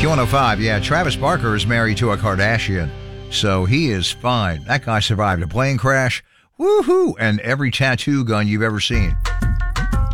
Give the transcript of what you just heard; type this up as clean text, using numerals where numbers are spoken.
Q105, yeah, Travis Barker is married to a Kardashian, so he is fine. That guy survived a plane crash, woohoo, and every tattoo gun you've ever seen.